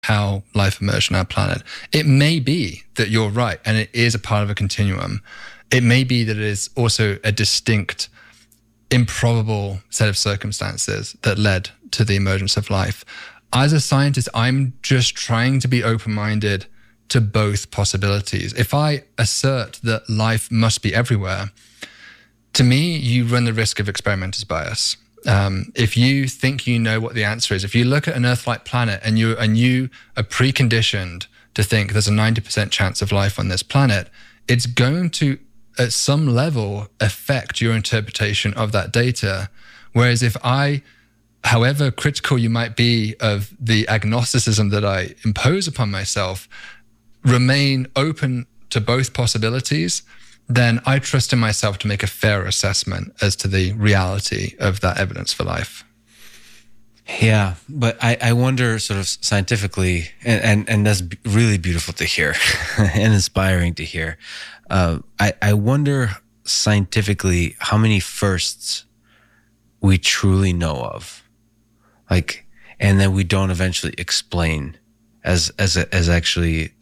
how life emerged on our planet. It may be that you're right, and it is a part of a continuum. It may be that it is also a distinct, improbable set of circumstances that led to the emergence of life. As a scientist, I'm just trying to be open-minded to both possibilities. If I assert that life must be everywhere, to me, you run the risk of experimenter's bias. If you think you know what the answer is, if you look at an Earth-like planet and you are preconditioned to think there's a 90% chance of life on this planet, it's going to, at some level, affect your interpretation of that data. Whereas if I, however critical you might be of the agnosticism that I impose upon myself, remain open to both possibilities, then I trust in myself to make a fair assessment as to the reality of that evidence for life. Yeah, but I wonder sort of scientifically, and that's really beautiful to hear and inspiring to hear. I wonder scientifically how many firsts we truly know of, like, and then we don't eventually explain as actually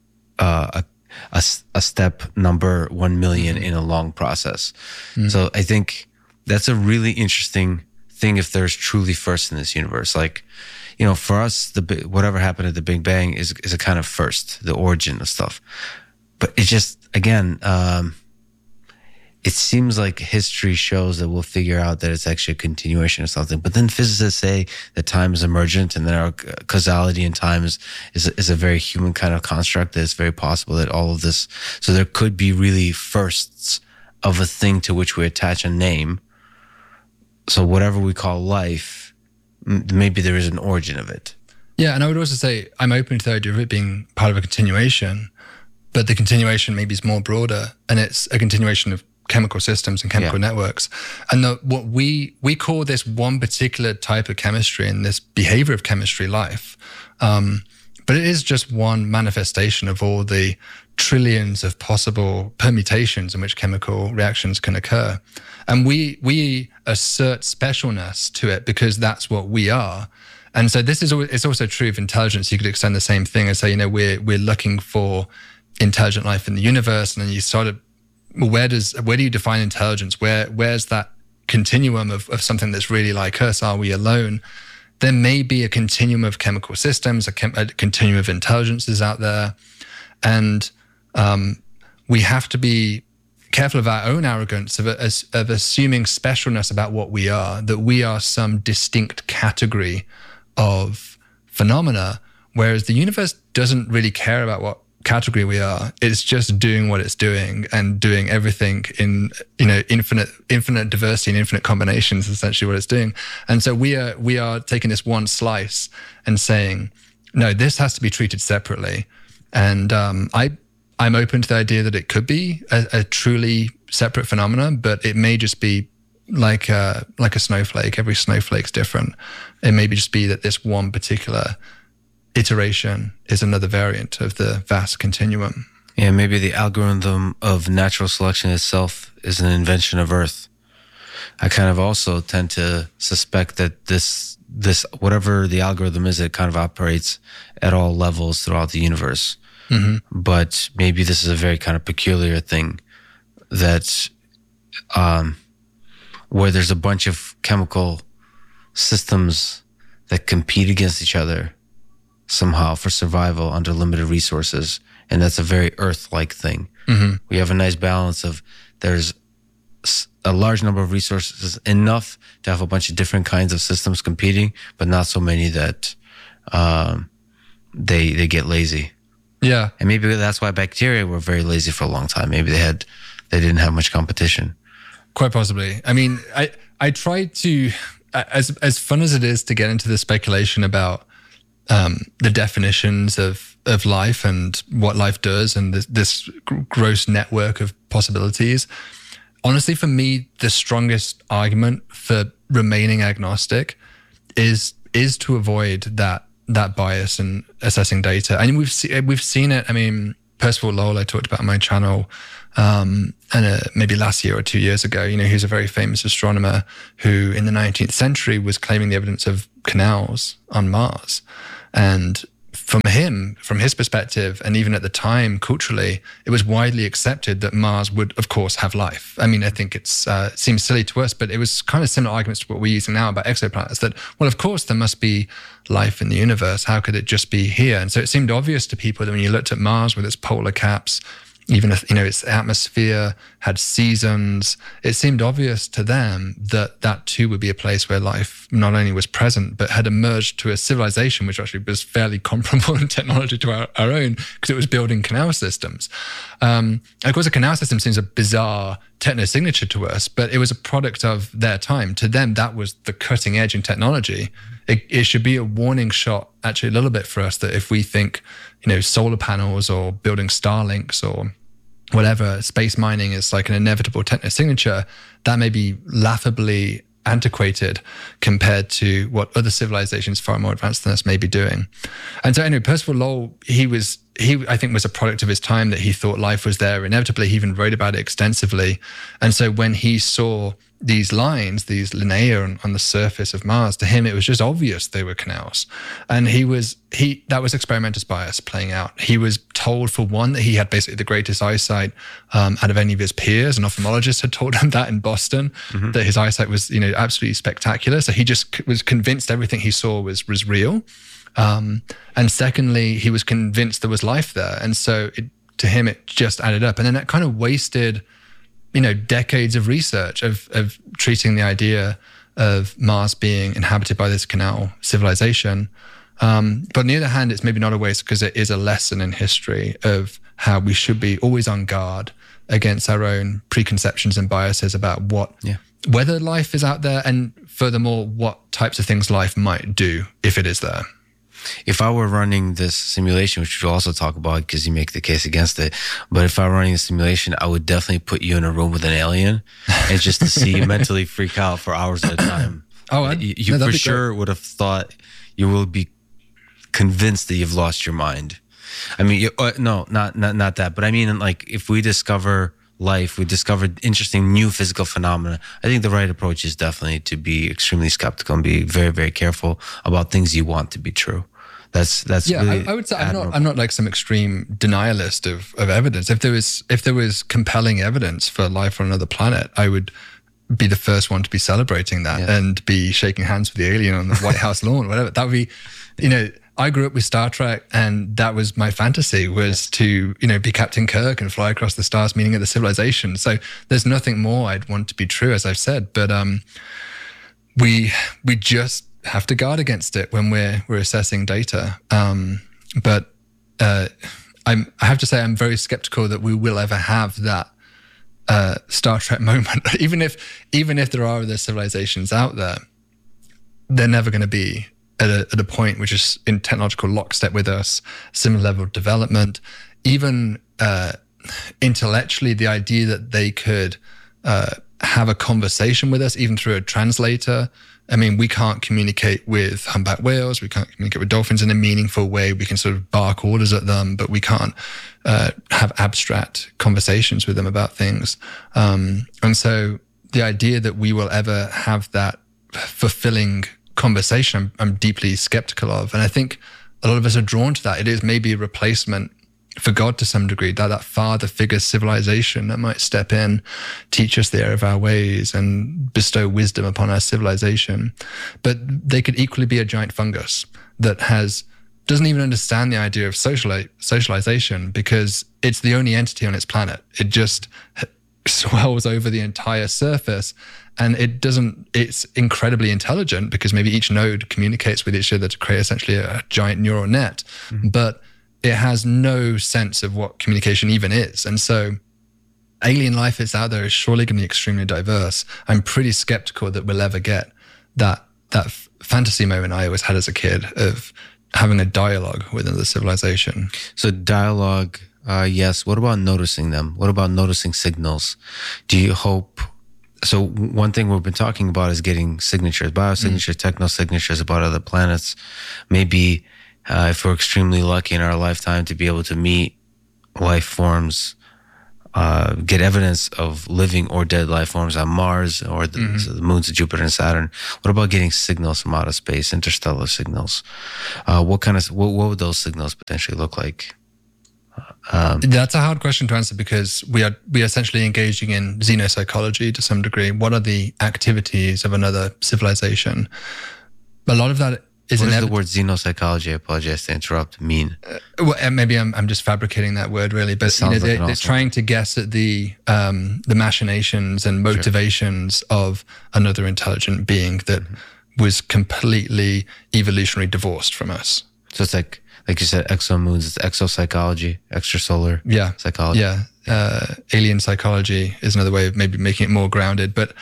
a step number 1 million in a long process. So I think that's a really interesting thing if there's truly first in this universe. Like, you know, for us, whatever happened at the Big Bang is a kind of first, the origin of stuff. But it just, again, it seems like history shows that we'll figure out that it's actually a continuation of something. But then physicists say that time is emergent, and that our causality in time is a very human kind of construct, that it's very possible that all of this, so there could be really firsts of a thing to which we attach a name. So whatever we call life, maybe there is an origin of it. Yeah, and I would also say I'm open to the idea of it being part of a continuation, but the continuation maybe is more broader, and it's a continuation of chemical systems and chemical networks. And what we call this one particular type of chemistry and this behavior of chemistry life. But it is just one manifestation of all the trillions of possible permutations in which chemical reactions can occur. And we assert specialness to it because that's what we are. And so it's also true of intelligence. You could extend the same thing and say, you know, we're looking for intelligent life in the universe, and then you sort of, where do you define intelligence? Where's that continuum of something that's really like us? Are we alone? There may be a continuum of chemical systems, a continuum of intelligences out there. And we have to be careful of our own arrogance of assuming specialness about what we are, that we are some distinct category of phenomena, whereas the universe doesn't really care about what category we are. It's just doing what it's doing and doing everything in, you know, infinite diversity and infinite combinations, essentially what it's doing. And so we are taking this one slice and saying, no, this has to be treated separately. And I'm open to the idea that it could be a truly separate phenomenon, but it may just be like a snowflake. Every snowflake's different. It may just be that this one particular iteration is another variant of the vast continuum. Yeah, maybe the algorithm of natural selection itself is an invention of Earth. I kind of also tend to suspect that this whatever the algorithm is, it kind of operates at all levels throughout the universe. Mm-hmm. But maybe this is a very kind of peculiar thing that where there's a bunch of chemical systems that compete against each other somehow for survival under limited resources. And that's a very Earth-like thing. Mm-hmm. We have a nice balance of there's a large number of resources, enough to have a bunch of different kinds of systems competing, but not so many that they get lazy. Yeah. And maybe that's why bacteria were very lazy for a long time. Maybe they didn't have much competition. Quite possibly. I mean, I try to, as fun as it is to get into the speculation about the definitions of life and what life does and this gross network of possibilities. Honestly, for me, the strongest argument for remaining agnostic is to avoid that bias in assessing data. And we've seen it. I mean, Percival Lowell, I talked about on my channel, and maybe last year or 2 years ago. You know, he's a very famous astronomer who, in the 19th century, was claiming the evidence of canals on Mars. And for him, from his perspective, and even at the time, culturally, it was widely accepted that Mars would, of course, have life. I mean, I think it seems silly to us, but it was kind of similar arguments to what we're using now about exoplanets, that, well, of course, there must be life in the universe. How could it just be here? And so it seemed obvious to people that when you looked at Mars with its polar caps, even if, its atmosphere had seasons, it seemed obvious to them that that too would be a place where life not only was present, but had emerged to a civilization which actually was fairly comparable in technology to our own, because it was building canal systems. Of course, a canal system seems a bizarre techno-signature to us, but it was a product of their time. To them, that was the cutting edge in technology. It should be a warning shot, actually, a little bit for us, that if we think, solar panels or building Starlinks or whatever, space mining is like an inevitable techno-signature, that may be laughably antiquated compared to what other civilizations far more advanced than us may be doing. And so anyway, Percival Lowell, he I think was a product of his time, that he thought life was there inevitably. He even wrote about it extensively. And so when he saw these lines, these lineae on the surface of Mars, to him it was just obvious they were canals. And that was experimentalist bias playing out. He was told, for one, that he had basically the greatest eyesight out of any of his peers. An ophthalmologist had told him that in Boston, that his eyesight was absolutely spectacular. So he just was convinced everything he saw was real. And secondly, he was convinced there was life there. And so to him, it just added up. And then that kind of wasted decades of research of treating the idea of Mars being inhabited by this canal civilization. But on the other hand, it's maybe not a waste, because it is a lesson in history of how we should be always on guard against our own preconceptions and biases about whether life is out there, and furthermore, what types of things life might do if it is there. If I were running this simulation, which we'll also talk about because you make the case against it, but if I were running a simulation, I would definitely put you in a room with an alien, and just to see you mentally freak out for hours at a time. You for sure would have thought, you will be convinced that you've lost your mind. I mean, no, not that, but I mean, like, if we discover life, we discovered interesting new physical phenomena, I think the right approach is definitely to be extremely skeptical and be very, very careful about things you want to be true. That's really I would say I'm not like some extreme denialist of evidence. If there was compelling evidence for life on another planet, I would be the first one to be celebrating that and be shaking hands with the alien on the White House lawn, whatever. That would be, I grew up with Star Trek, and that was my fantasy, was to, be Captain Kirk and fly across the stars, meaning of the civilization. So there's nothing more I'd want to be true, as I've said. But we just have to guard against it when we're assessing data. But I have to say, I'm very skeptical that we will ever have that Star Trek moment. Even if there are other civilizations out there, they're never going to be at a point which is in technological lockstep with us, similar level of development, even intellectually, the idea that they could have a conversation with us, even through a translator. I mean, we can't communicate with humpback whales, we can't communicate with dolphins in a meaningful way. We can sort of bark orders at them, but we can't have abstract conversations with them about things. And so the idea that we will ever have that fulfilling conversation, I'm deeply skeptical of. And I think a lot of us are drawn to that. It is maybe a replacement for God to some degree, that father figure civilization that might step in, teach us the error of our ways, and bestow wisdom upon our civilization. But they could equally be a giant fungus that doesn't even understand the idea of socialization, because it's the only entity on its planet. It just swells over the entire surface, and it's incredibly intelligent, because maybe each node communicates with each other to create essentially a giant neural net. Mm-hmm. But it has no sense of what communication even is. And so alien life that's out there is surely going to be extremely diverse. I'm pretty skeptical that we'll ever get that fantasy moment I always had as a kid of having a dialogue with another civilization. So dialogue, yes. What about noticing them? What about noticing signals? Do you hope... So one thing we've been talking about is getting signatures, biosignatures, techno-signatures about other planets. Maybe... if we're extremely lucky in our lifetime to be able to meet life forms get evidence of living or dead life forms on Mars or the moons of Jupiter and Saturn? What about getting signals from outer space, interstellar signals? What would those signals potentially look like? That's a hard question to answer because we are essentially engaging in xenopsychology to some degree. What are the activities of another civilization? A lot of that is what does the word xenopsychology, I apologize to interrupt, mean? Well, maybe I'm just fabricating that word really, but they're trying to guess at the machinations and motivations of another intelligent being that was completely evolutionary divorced from us. So it's like you said, exomoons, it's exopsychology, extrasolar psychology. Yeah, alien psychology is another way of maybe making it more grounded, but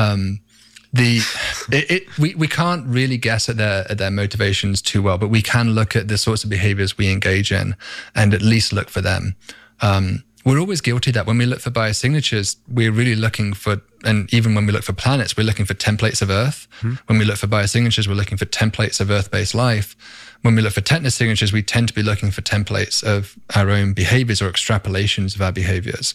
we can't really guess at their motivations too well, but we can look at the sorts of behaviors we engage in and at least look for them. We're always guilty that when we look for biosignatures, we're really looking for, and even when we look for planets, we're looking for templates of Earth. When we look for biosignatures, we're looking for templates of Earth-based life. When we look for technosignatures, we tend to be looking for templates of our own behaviors or extrapolations of our behaviors.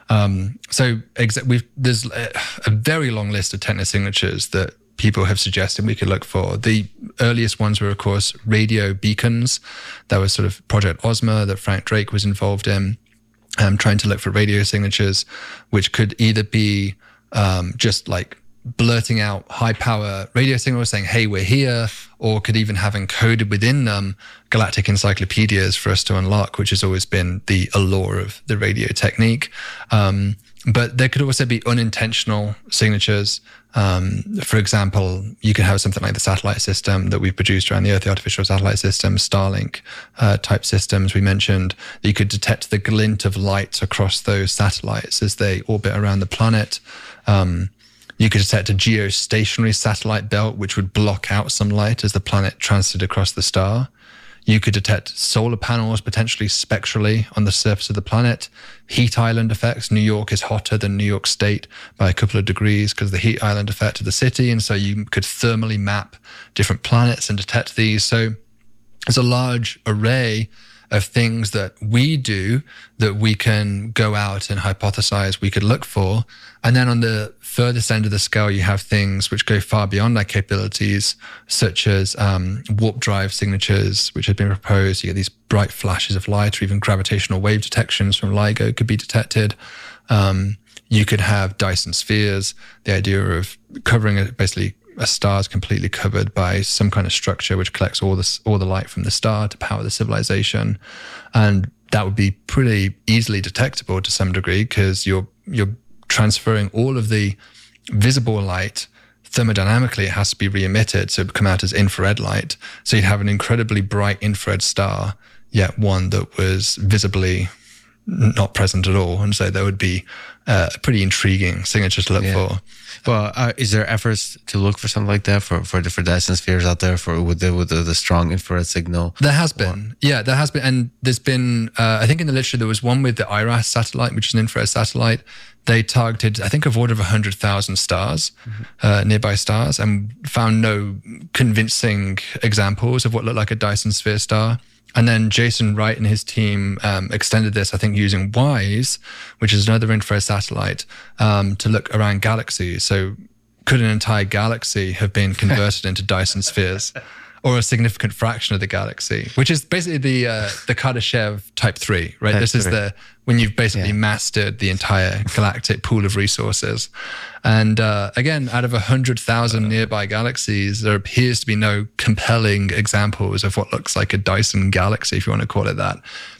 There's a very long list of technosignatures that people have suggested we could look for. The earliest ones were, of course, radio beacons. That was sort of Project Ozma that Frank Drake was involved in, trying to look for radio signatures, which could either be just like blurting out high power radio signals saying, hey, we're here, or could even have encoded within them galactic encyclopedias for us to unlock, which has always been the allure of the radio technique. But there could also be unintentional signatures. For example, you could have something like the satellite system that we've produced around the Earth, the artificial satellite system, Starlink type systems we mentioned. You could detect the glint of light across those satellites as they orbit around the planet. You could detect a geostationary satellite belt, which would block out some light as the planet transited across the star. You could detect solar panels potentially spectrally on the surface of the planet. Heat island effects. New York is hotter than New York State by a couple of degrees because of the heat island effect of the city. And so you could thermally map different planets and detect these. So there's a large array of things that we do that we can go out and hypothesize we could look for. And then on the furthest end of the scale, you have things which go far beyond our capabilities, such as warp drive signatures, which have been proposed. You get these bright flashes of light, or even gravitational wave detections from LIGO could be detected. You could have Dyson spheres, the idea of covering basically a star is completely covered by some kind of structure which collects all the light from the star to power the civilization. And that would be pretty easily detectable to some degree because you're transferring all of the visible light. Thermodynamically, it has to be re-emitted, so it would come out as infrared light. So you'd have an incredibly bright infrared star, yet one that was visibly not present at all. And so there would be a pretty intriguing signature to look for. Well, is there efforts to look for something like that for Dyson spheres out there with the strong infrared signal? There has been. Yeah, there has been. And there's been, I think in the literature, there was one with the IRAS satellite, which is an infrared satellite. They targeted, I think, of order of 100,000 stars, nearby stars, and found no convincing examples of what looked like a Dyson sphere star. And then Jason Wright and his team extended this, I think, using WISE, which is another infrared satellite, to look around galaxies. So could an entire galaxy have been converted into Dyson spheres, or a significant fraction of the galaxy, which is basically the Kardashev type 3, right? This is when you've basically mastered the entire galactic pool of resources. And again, out of 100,000 nearby galaxies, there appears to be no compelling examples of what looks like a Dyson galaxy, if you want to call it that.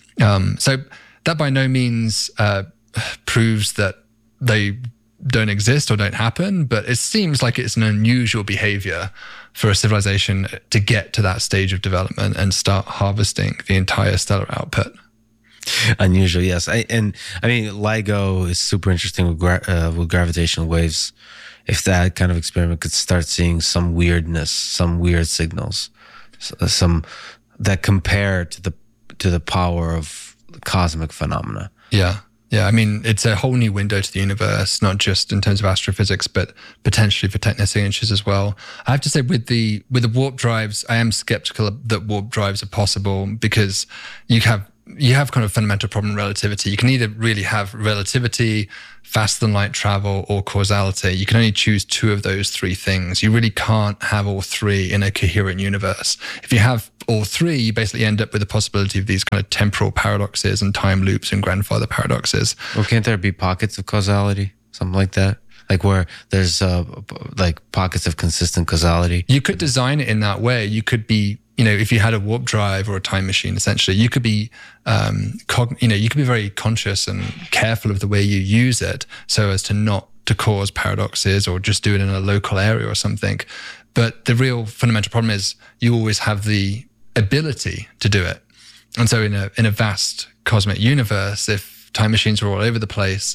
So that by no means proves that they don't exist or don't happen, but it seems like it's an unusual behavior for a civilization to get to that stage of development and start harvesting the entire stellar output. Unusual, yes. I mean, LIGO is super interesting with gravitational waves. If that kind of experiment could start seeing some weirdness, some weird signals, some that compare to the power of cosmic phenomena. Yeah. Yeah, I mean, it's a whole new window to the universe, not just in terms of astrophysics, but potentially for technosignatures as well. I have to say, with the warp drives, I am skeptical that warp drives are possible because you have you have kind of fundamental problem relativity. You can either really have relativity, faster than light travel, or causality. You can only choose two of those three things. You really can't have all three in a coherent universe. If you have all three, you basically end up with the possibility of these kind of temporal paradoxes and time loops and grandfather paradoxes. Well, can't there be pockets of causality? Something like that? Like where there's like pockets of consistent causality? You could design it in that way. You could be, if you had a warp drive or a time machine, essentially, you could be, you could be very conscious and careful of the way you use it so as to not to cause paradoxes or just do it in a local area or something. But the real fundamental problem is you always have the ability to do it. And so in a vast cosmic universe, if time machines are all over the place,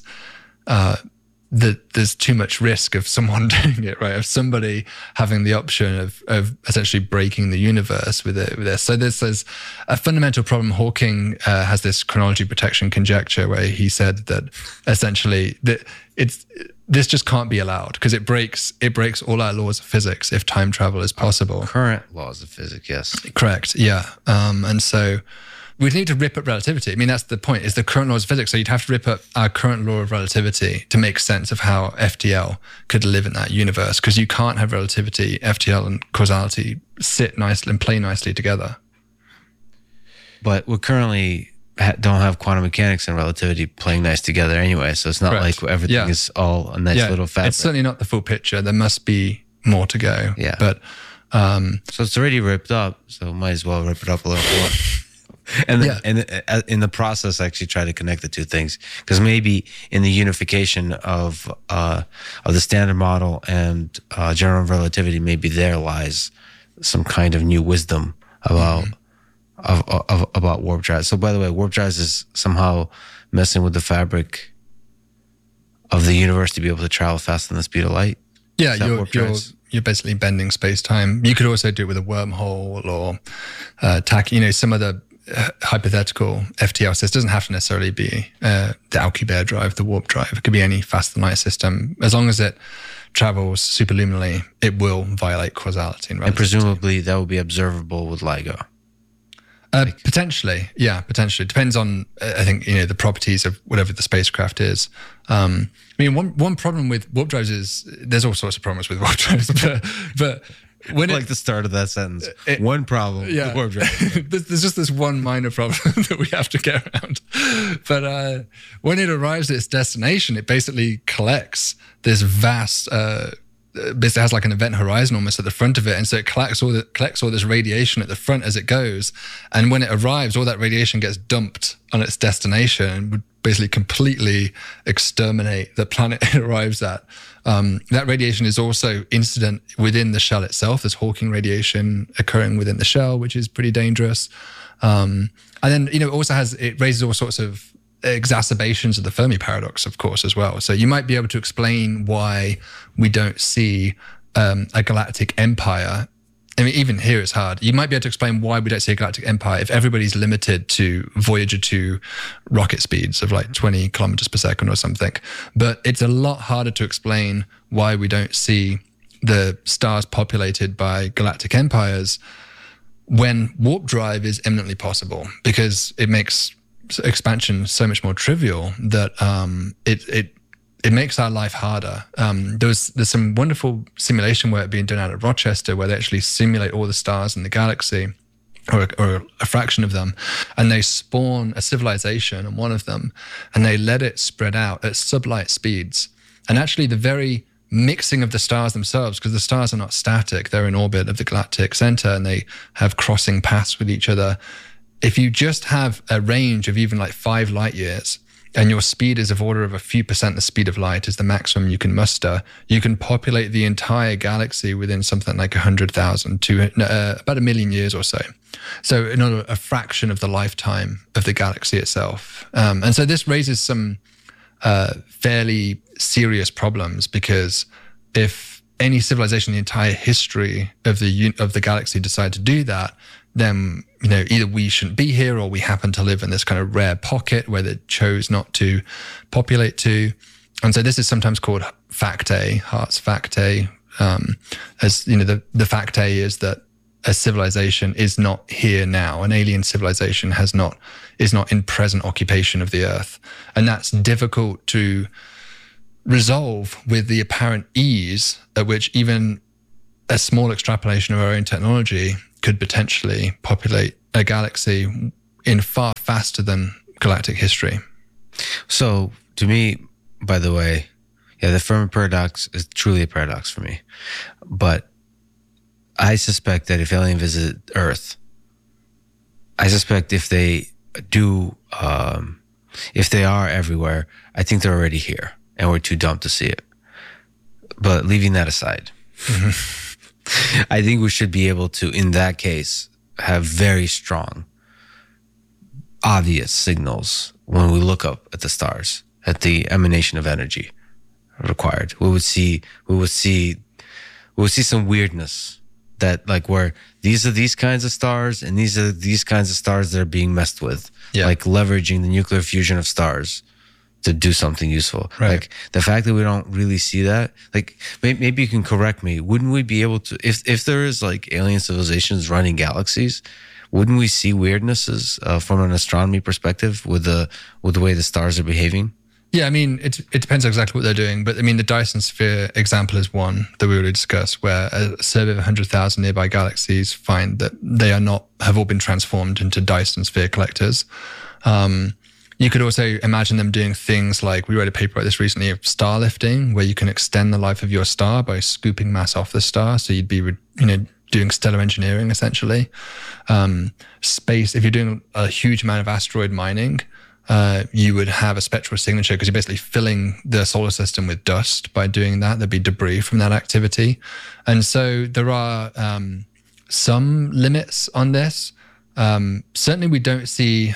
there's too much risk of someone doing it, right? Of somebody having the option of essentially breaking the universe with this. So there's a fundamental problem. Hawking has this chronology protection conjecture where he said that essentially that this just can't be allowed because it breaks all our laws of physics if time travel is possible. Current laws of physics, yes. Correct, yeah. And so we'd need to rip up relativity. I mean, that's the point, is the current laws of physics. So you'd have to rip up our current law of relativity to make sense of how FTL could live in that universe, because you can't have relativity, FTL, and causality sit nicely and play nicely together. But we currently don't have quantum mechanics and relativity playing nice together anyway, so it's not like everything is all a nice little fabric. It's certainly not the full picture. There must be more to go. Yeah. But so it's already ripped up, so might as well rip it up a little more. And in the process, actually try to connect the two things, because maybe in the unification of the standard model and general relativity, maybe there lies some kind of new wisdom about about warp drives. So, by the way, warp drives is somehow messing with the fabric of the universe to be able to travel faster than the speed of light. Yeah, you're basically bending space time. You could also do it with a wormhole or some of the hypothetical FTL system. It doesn't have to necessarily be the Alcubierre drive, the warp drive. It could be any faster than light system. As long as it travels superluminally, it will violate causality and relativity. And presumably that will be observable with LIGO. Potentially. Depends on, I think, the properties of whatever the spacecraft is. I mean, one problem with warp drives is there's all sorts of problems with warp drives, but when like the start of that sentence, one problem with warp drives. There's just this one minor problem that we have to get around. But when it arrives at its destination, it basically collects this vast basically has like an event horizon almost at the front of it, and so it collects all this radiation at the front as it goes, and when it arrives, all that radiation gets dumped on its destination and would basically completely exterminate the planet it arrives at. That radiation is also incident within the shell itself. There's Hawking radiation occurring within the shell, which is pretty dangerous. And then it raises all sorts of exacerbations of the Fermi paradox, of course, as well. So you might be able to explain why we don't see a galactic empire. I mean, even here it's hard. You might be able to explain why we don't see a galactic empire if everybody's limited to Voyager 2 rocket speeds of like 20 kilometers per second or something. But it's a lot harder to explain why we don't see the stars populated by galactic empires when warp drive is eminently possible, because it makes expansion so much more trivial that it makes our life harder. There's some wonderful simulation work being done out of Rochester where they actually simulate all the stars in the galaxy, or a fraction of them, and they spawn a civilization on one of them, and they let it spread out at sublight speeds. And actually the very mixing of the stars themselves, because the stars are not static, they're in orbit of the galactic center and they have crossing paths with each other. If you just have a range of even like 5 light years and your speed is of order of a few percent the speed of light is the maximum you can muster, you can populate the entire galaxy within something like 100,000 to about 1 million years or so. So another a fraction of the lifetime of the galaxy itself. And so this raises some fairly serious problems, because if any civilization in the entire history of the galaxy decide to do that, then either we shouldn't be here or we happen to live in this kind of rare pocket where they chose not to populate to. And so this is sometimes called fact A, Hart's fact A. As the fact A is that a civilization is not here now. An alien civilization is not in present occupation of the Earth. And that's difficult to resolve with the apparent ease at which even a small extrapolation of our own technology could potentially populate a galaxy in far faster than galactic history. So to me, by the way, yeah, the Fermi paradox is truly a paradox for me. But I suspect that if aliens visit Earth, I suspect if they do, if they are everywhere, I think they're already here and we're too dumb to see it. But leaving that aside, I think we should be able to, in that case, have very strong, obvious signals when we look up at the stars, at the emanation of energy required. We would see some weirdness that, like, where these are these kinds of stars and these are these kinds of stars that are being messed with, like leveraging the nuclear fusion of stars to do something useful. Right. Like the fact that we don't really see that, like maybe you can correct me. Wouldn't we be able to, if there is like alien civilizations running galaxies, wouldn't we see weirdnesses from an astronomy perspective with the way the stars are behaving? Yeah, I mean, it depends exactly what they're doing. But I mean, the Dyson Sphere example is one that we already discussed, where a survey of 100,000 nearby galaxies find that they have all been transformed into Dyson Sphere collectors. You could also imagine them doing things like, we read a paper about this recently, of star lifting, where you can extend the life of your star by scooping mass off the star. So you'd be, doing stellar engineering, essentially. Space, if you're doing a huge amount of asteroid mining, you would have a spectral signature because you're basically filling the solar system with dust by doing that. There'd be debris from that activity. And so there are some limits on this. Certainly we don't see,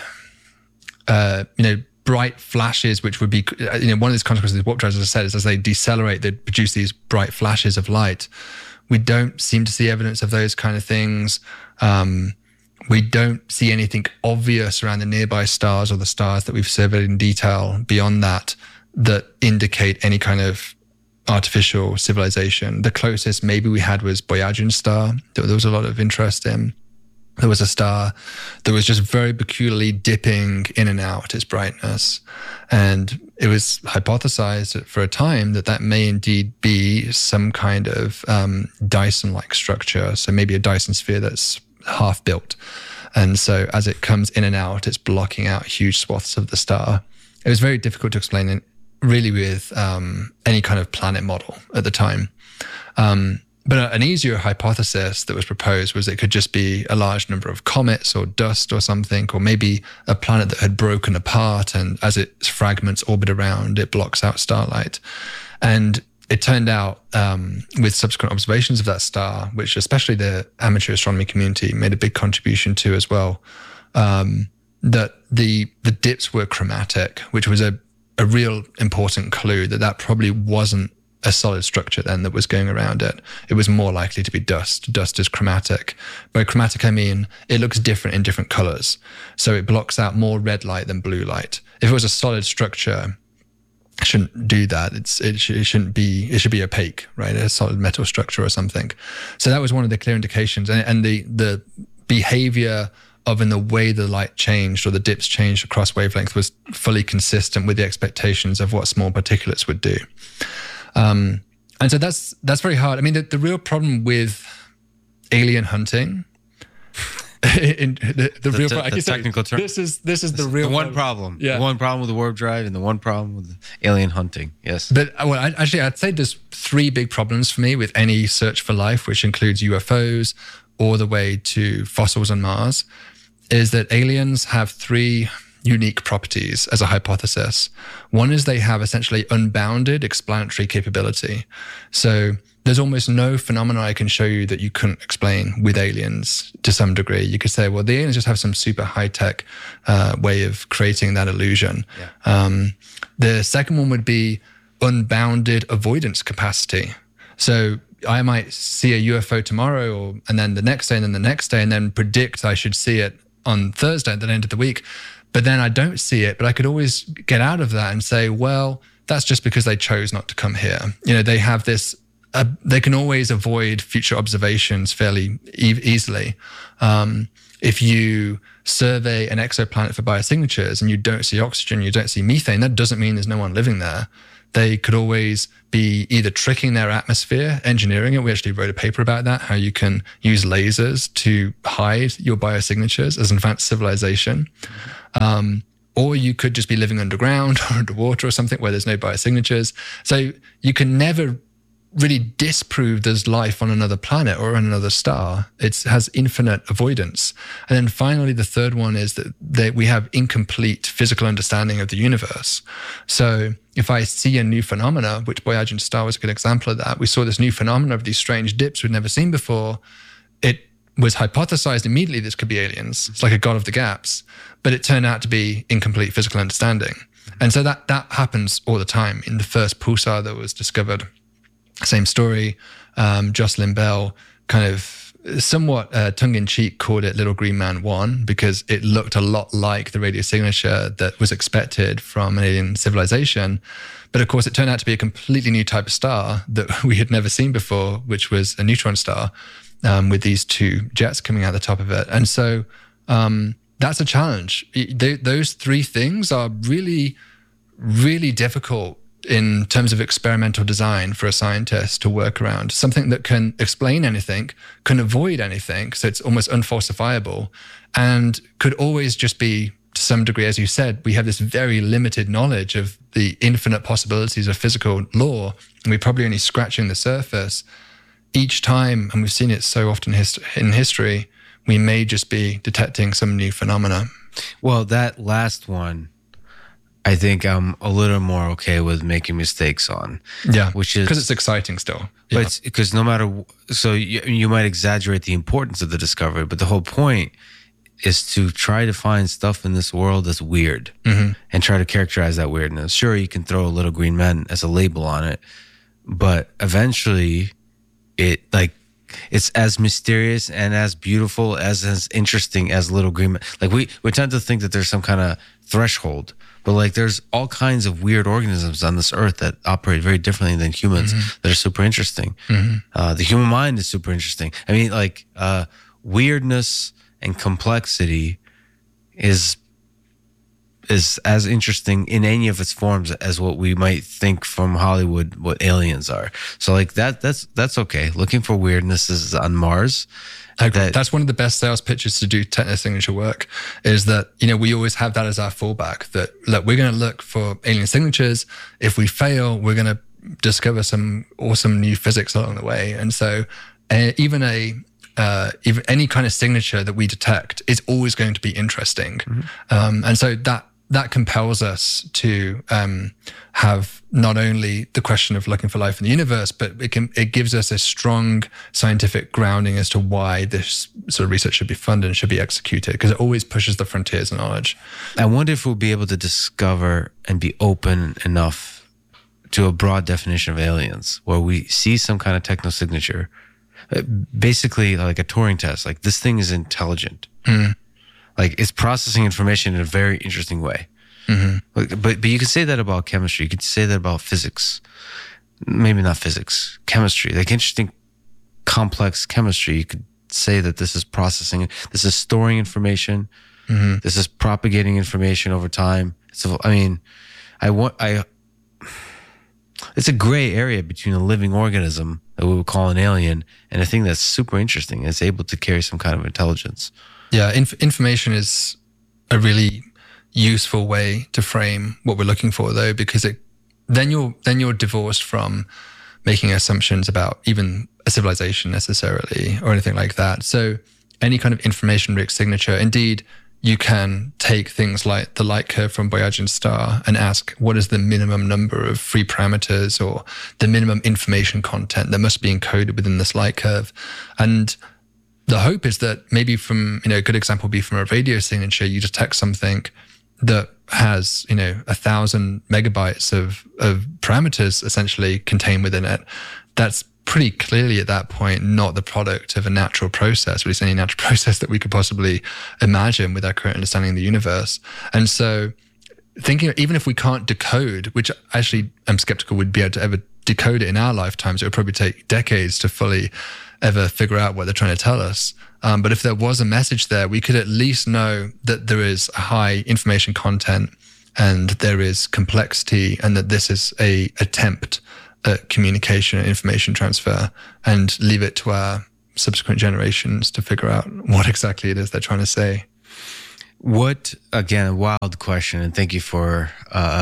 bright flashes, which would be, one of these consequences of warp drives, as I said, is as they decelerate, they produce these bright flashes of light. We don't seem to see evidence of those kind of things. We don't see anything obvious around the nearby stars or the stars that we've surveyed in detail beyond that indicate any kind of artificial civilization. The closest maybe we had was Boyajian star that there was a lot of interest in. There was a star that was just very peculiarly dipping in and out its brightness. And it was hypothesized for a time that may indeed be some kind of Dyson-like structure. So maybe a Dyson sphere that's half built. And so as it comes in and out, it's blocking out huge swaths of the star. It was very difficult to explain it really with any kind of planet model at the time. But an easier hypothesis that was proposed was it could just be a large number of comets or dust or something, or maybe a planet that had broken apart, and as its fragments orbit around, it blocks out starlight. And it turned out with subsequent observations of that star, which especially the amateur astronomy community made a big contribution to as well, that the dips were chromatic, which was a real important clue that probably wasn't a solid structure then that was going around it. It was more likely to be dust. Dust is chromatic. By chromatic, I mean it looks different in different colors. So it blocks out more red light than blue light. If it was a solid structure, it shouldn't do that. It should be opaque, right? A solid metal structure or something. So that was one of the clear indications. And the behavior of in the way the light changed or the dips changed across wavelength was fully consistent with the expectations of what small particulates would do. And so that's very hard. I mean, the real problem with alien hunting, the technical term. This is the real the one problem. Yeah. The one problem with the warp drive and the one problem with alien hunting. Yes. But I'd say there's three big problems for me with any search for life, which includes UFOs all the way to fossils on Mars, is that aliens have three unique properties as a hypothesis. One is they have essentially unbounded explanatory capability. So there's almost no phenomena I can show you that you couldn't explain with aliens to some degree. You could say, well, the aliens just have some super high-tech way of creating that illusion. Yeah. The second one would be unbounded avoidance capacity. So I might see a UFO tomorrow and then the next day and then the next day and then predict I should see it on Thursday at the end of the week. But then I don't see it, but I could always get out of that and say, well, that's just because they chose not to come here. They have this they can always avoid future observations fairly easily. If you survey an exoplanet for biosignatures and you don't see oxygen, you don't see methane, that doesn't mean there's no one living there. They could always be either tricking their atmosphere, engineering it. We actually wrote a paper about that, how you can use lasers to hide your biosignatures as an advanced civilization. Or you could just be living underground or underwater or something where there's no biosignatures. So you can never really disprove there's life on another planet or on another star. It has infinite avoidance. And then finally, the third one is that we have incomplete physical understanding of the universe. So if I see a new phenomena, which Boyargent Star was a good example of that, we saw this new phenomena of these strange dips we'd never seen before. It was hypothesized immediately this could be aliens. It's like a god of the gaps, but it turned out to be incomplete physical understanding. And so that happens all the time. In the first pulsar that was discovered, same story. Jocelyn Bell kind of somewhat tongue-in-cheek called it Little Green Man 1 because it looked a lot like the radio signature that was expected from an alien civilization. But of course, it turned out to be a completely new type of star that we had never seen before, which was a neutron star with these two jets coming out the top of it. And so that's a challenge. Those three things are really, really difficult in terms of experimental design for a scientist to work around. Something that can explain anything, can avoid anything, so it's almost unfalsifiable, and could always just be, to some degree, as you said, we have this very limited knowledge of the infinite possibilities of physical law, and we're probably only scratching the surface. Each time, and we've seen it so often in history, we may just be detecting some new phenomena. Well, that last one, I think I'm a little more okay with making mistakes on. Yeah, which is because it's exciting still. But it's because no matter, so you might exaggerate the importance of the discovery, but the whole point is to try to find stuff in this world that's weird and try to characterize that weirdness. Sure, you can throw a Little Green Man as a label on it, but eventually it's as mysterious and as beautiful, as interesting as Little Green Man. Like we tend to think that there's some kind of threshold, but like there's all kinds of weird organisms on this earth that operate very differently than humans that are super interesting. The human mind is super interesting. I mean, like weirdness and complexity is as interesting in any of its forms as what we might think from Hollywood what aliens are. So like that's okay. Looking for weirdness is on Mars. That's one of the best sales pitches to do technosignature work, is that, we always have that as our fallback, that look, we're going to look for alien signatures. If we fail, we're going to discover some awesome new physics along the way. And so even any kind of signature that we detect is always going to be interesting. And so that compels us to have not only the question of looking for life in the universe, but it gives us a strong scientific grounding as to why this sort of research should be funded and should be executed, because it always pushes the frontiers of knowledge. I wonder if we'll be able to discover and be open enough to a broad definition of aliens, where we see some kind of technosignature, basically like a Turing test, like this thing is intelligent. Like it's processing information in a very interesting way. But you could say that about chemistry. You could say that about physics. Maybe not physics, chemistry. Like interesting, complex chemistry. You could say that this is processing. This is storing information. This is propagating information over time. So I mean, it's a gray area between a living organism that we would call an alien and a thing that's super interesting. It's able to carry some kind of intelligence. Yeah, information is a really useful way to frame what we're looking for, though, because then you're divorced from making assumptions about even a civilization necessarily or anything like that. So any kind of information-rich signature, indeed, you can take things like the light curve from Boyargent Star and ask, what is the minimum number of free parameters or the minimum information content that must be encoded within this light curve? And the hope is that maybe a good example would be from a radio signature, you detect something that has, 1,000 megabytes of parameters essentially contained within it. That's pretty clearly at that point not the product of a natural process, or at least any natural process that we could possibly imagine with our current understanding of the universe. And so thinking, even if we can't decode, which actually I'm skeptical we'd be able to ever decode it in our lifetimes, it would probably take decades to fully ever figure out what they're trying to tell us. But if there was a message there, we could at least know that there is a high information content and there is complexity, and that this is a attempt at communication and information transfer, and leave it to our subsequent generations to figure out what exactly it is they're trying to say. What, again, a wild question, and thank you for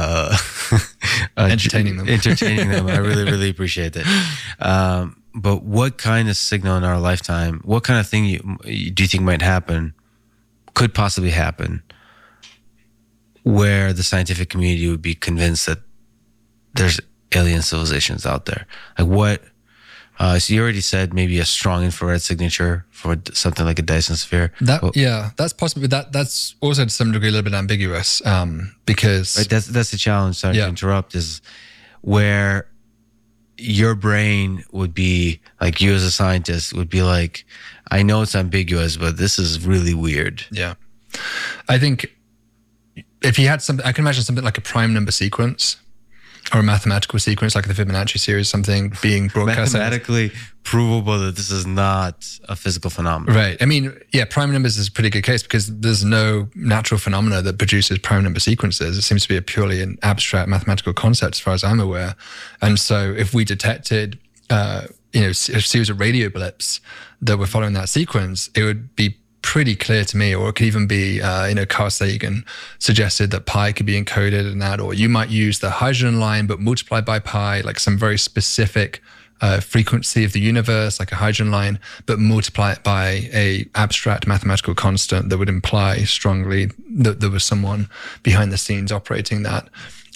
entertaining them. I really, really appreciate it. But what kind of signal in our lifetime, what kind of thing do you think might happen, could possibly happen, where the scientific community would be convinced that there's alien civilizations out there? Like what? So you already said maybe a strong infrared signature for something like a Dyson sphere. That's possible. That's also to some degree a little bit ambiguous, because right, that's the challenge. Sorry to interrupt. Is where your brain would be like, you as a scientist would be like, I know it's ambiguous, but this is really weird. Yeah, I think if you had something, I can imagine something like a prime number sequence, or a mathematical sequence like the Fibonacci series, something being broadcast. Mathematically provable that this is not a physical phenomenon. Right. I mean, yeah, prime numbers is a pretty good case because there's no natural phenomena that produces prime number sequences. It seems to be purely an abstract mathematical concept as far as I'm aware. And so if we detected, a series of radio blips that were following that sequence, it would be pretty clear to me, or it could even be, Carl Sagan suggested that pi could be encoded in that, or you might use the hydrogen line, but multiplied by pi, like some very specific frequency of the universe, like a hydrogen line, but multiply it by a abstract mathematical constant that would imply strongly that there was someone behind the scenes operating that.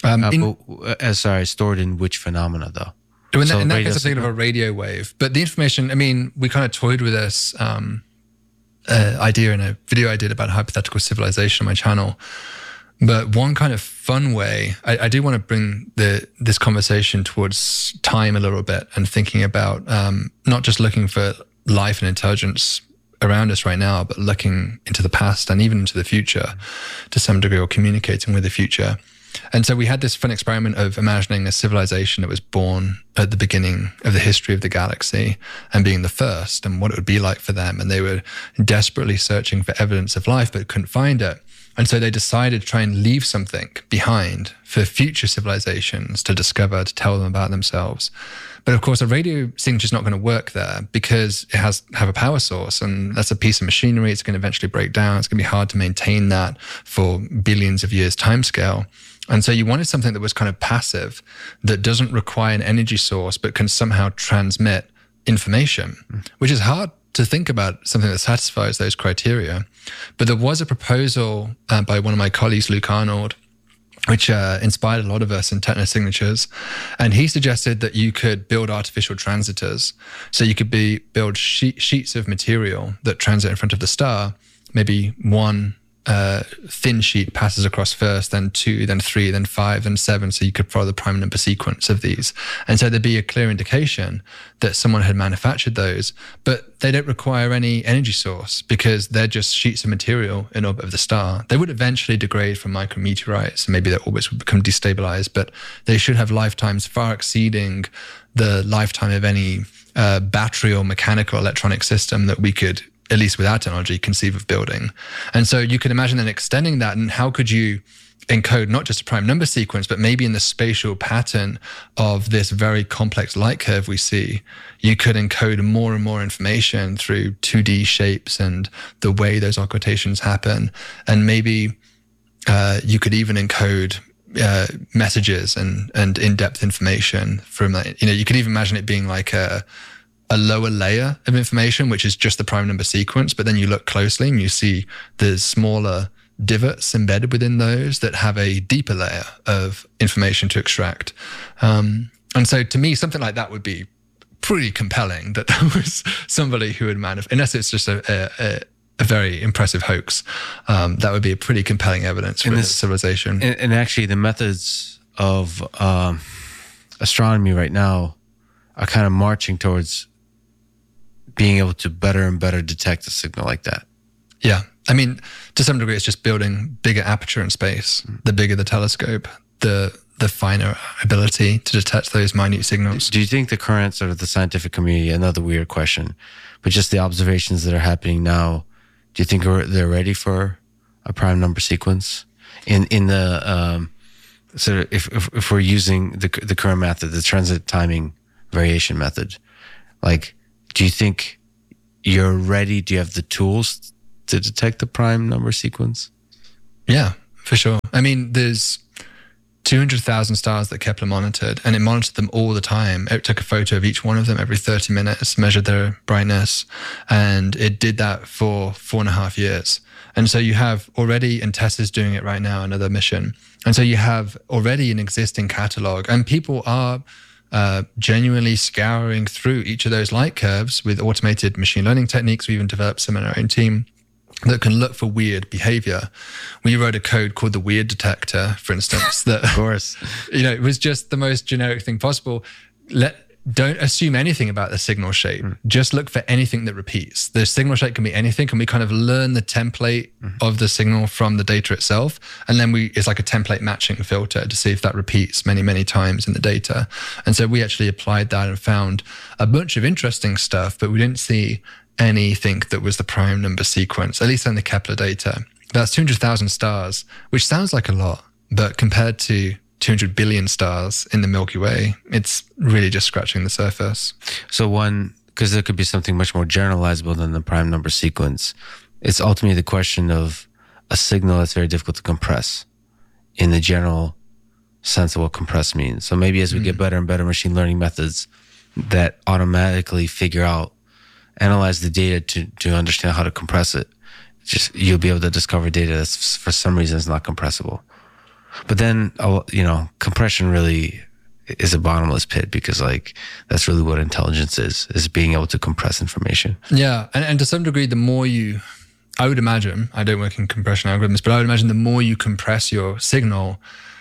Stored in which phenomena though? In that case, I'm thinking of a radio wave, but the information, I mean, we kind of toyed with this, idea in a video I did about hypothetical civilization on my channel. But one kind of fun way, I do want to bring this conversation towards time a little bit, and thinking about not just looking for life and intelligence around us right now, but looking into the past and even into the future to some degree, or communicating with the future. And so we had this fun experiment of imagining a civilization that was born at the beginning of the history of the galaxy and being the first, and what it would be like for them. And they were desperately searching for evidence of life, but couldn't find it. And so they decided to try and leave something behind for future civilizations to discover, to tell them about themselves. But of course, a radio signature is not going to work there because it has to have a power source, and that's a piece of machinery. It's going to eventually break down. It's going to be hard to maintain that for billions of years timescale. And so you wanted something that was kind of passive, that doesn't require an energy source, but can somehow transmit information, which is hard to think about something that satisfies those criteria. But there was a proposal by one of my colleagues, Luke Arnold, which inspired a lot of us in technosignatures. And he suggested that you could build artificial transitors. So you could build sheets of material that transit in front of the star. Maybe one thin sheet passes across first, then 2, then 3, then 5, then 7. So you could follow the prime number sequence of these. And so there'd be a clear indication that someone had manufactured those, but they don't require any energy source because they're just sheets of material in orbit of the star. They would eventually degrade from micrometeorites, and maybe their orbits would become destabilized, but they should have lifetimes far exceeding the lifetime of any battery or mechanical electronic system that we could, at least with our technology, conceive of building. And so you could imagine then extending that, and how could you encode not just a prime number sequence, but maybe in the spatial pattern of this very complex light curve we see, you could encode more and more information through 2D shapes and the way those occultations happen. And maybe you could even encode messages and in-depth information from that. You could even imagine it being like a lower layer of information, which is just the prime number sequence, but then you look closely and you see there's smaller divots embedded within those that have a deeper layer of information to extract. And so to me, something like that would be pretty compelling, that there was somebody who would unless it's just a very impressive hoax, that would be a pretty compelling evidence for this civilization. And actually the methods of astronomy right now are kind of marching towards being able to better and better detect a signal like that. Yeah. I mean, to some degree, it's just building bigger aperture in space. The bigger the telescope, the the finer ability to detect those minute signals. Do you think the current sort of the scientific community, another weird question, but just the observations that are happening now, do you think they're ready for a prime number sequence? In the sort of if we're using the current method, the transit timing variation method, like, do you think you're ready? Do you have the tools to detect the prime number sequence? Yeah, for sure. I mean, there's 200,000 stars that Kepler monitored, and it monitored them all the time. It took a photo of each one of them every 30 minutes, measured their brightness, and it did that for 4.5 years. And so you have already, and Tesla's doing it right now, another mission. And so you have already an existing catalog, and people are genuinely scouring through each of those light curves with automated machine learning techniques. We even developed some in our own team that can look for weird behavior. We wrote a code called the weird detector, for instance, that, of course, it was just the most generic thing possible. Don't assume anything about the signal shape. Just look for anything that repeats. The signal shape can be anything, and we kind of learn the template of the signal from the data itself. And then it's like a template matching filter to see if that repeats many, many times in the data. And so we actually applied that and found a bunch of interesting stuff, but we didn't see anything that was the prime number sequence, at least in the Kepler data. That's 200,000 stars, which sounds like a lot, but compared to 200 billion stars in the Milky Way, it's really just scratching the surface. So because there could be something much more generalizable than the prime number sequence, it's ultimately the question of a signal that's very difficult to compress in the general sense of what compress means. So maybe as we get better and better machine learning methods that automatically analyze the data to understand how to compress it, you'll be able to discover data that's for some reason is not compressible. But then, compression really is a bottomless pit, because like that's really what intelligence is being able to compress information. Yeah, and to some degree, the more I would imagine, I don't work in compression algorithms, but I would imagine the more you compress your signal,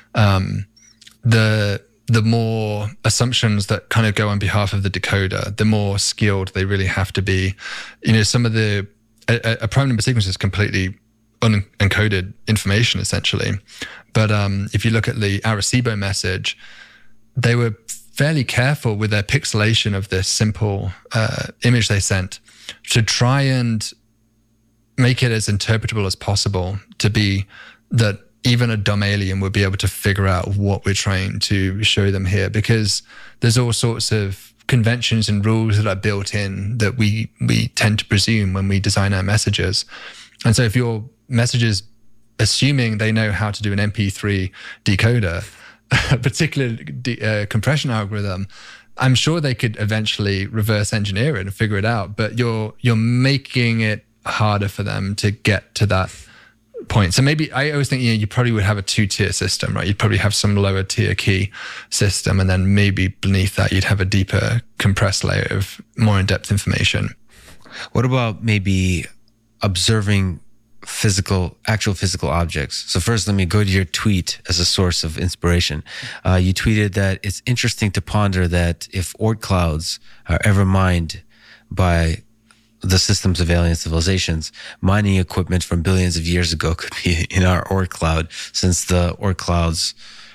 the more assumptions that kind of go on behalf of the decoder, the more skilled they really have to be. Some of a prime number sequence is completely unencoded information, essentially. But if you look at the Arecibo message, they were fairly careful with their pixelation of this simple image they sent to try and make it as interpretable as possible, to be that even a dumb alien would be able to figure out what we're trying to show them here, because there's all sorts of conventions and rules that are built in that we tend to presume when we design our messages. And so if your message is assuming they know how to do an MP3 decoder, a particular compression algorithm, I'm sure they could eventually reverse engineer it and figure it out, but you're making it harder for them to get to that point. So maybe I always think, you probably would have a 2-tier system, right? You'd probably have some lower tier key system, and then maybe beneath that you'd have a deeper compressed layer of more in-depth information. What about maybe observing actual physical objects? So first, let me go to your tweet as a source of inspiration. You tweeted that it's interesting to ponder that if Oort clouds are ever mined by the systems of alien civilizations, mining equipment from billions of years ago could be in our Oort cloud, since the Oort clouds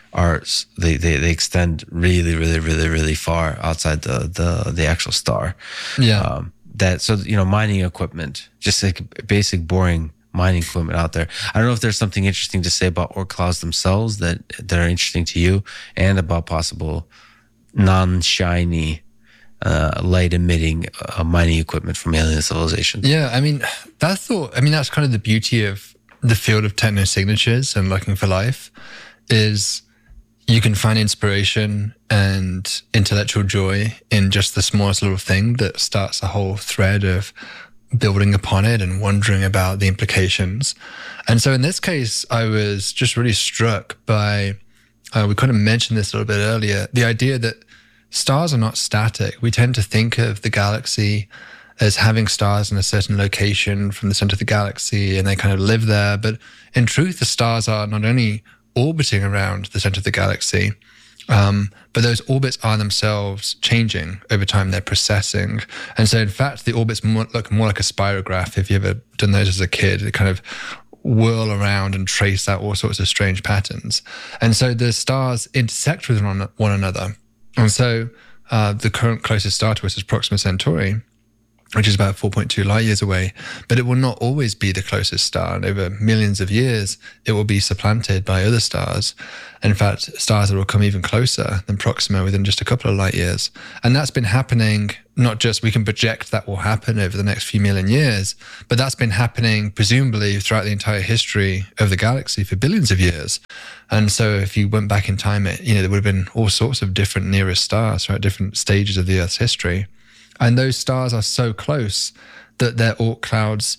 they extend really, really, really, really far outside the actual star. Yeah. Mining equipment, just like basic boring mining equipment out there. I don't know if there's something interesting to say about Oort clouds themselves that are interesting to you, and about possible non-shiny light emitting mining equipment from alien civilizations. Yeah, that's kind of the beauty of the field of technosignatures and looking for life, is you can find inspiration and intellectual joy in just the smallest little thing that starts a whole thread of building upon it and wondering about the implications. And so in this case, I was just really struck by, we kind of mentioned this a little bit earlier, the idea that stars are not static. We tend to think of the galaxy as having stars in a certain location from the center of the galaxy, and they kind of live there. But in truth, the stars are not only orbiting around the center of the galaxy, but those orbits are themselves changing over time. They're precessing. And so in fact, the orbits look more like a spirograph. If you've ever done those as a kid, it kind of whirl around and trace out all sorts of strange patterns. And so the stars intersect with one another. And so the current closest star to us is Proxima Centauri, which is about 4.2 light years away, but it will not always be the closest star. And over millions of years, it will be supplanted by other stars. And in fact, stars that will come even closer than Proxima within just a couple of light years. And that's been happening, not just we can project that will happen over the next few million years, but that's been happening presumably throughout the entire history of the galaxy for billions of years. And so if you went back in time, there would have been all sorts of different nearest stars throughout different stages of the Earth's history. And those stars are so close that their Oort clouds